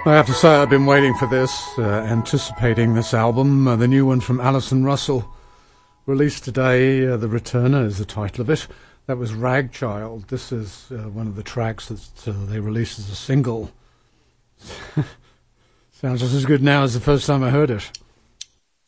I have to say I've been waiting for this, anticipating this album, the new one from Alison Russell, released today. The Returner is the title of it. That was Ragchild. This is one of the tracks that they released as a single. Sounds just as good now as the first time I heard it.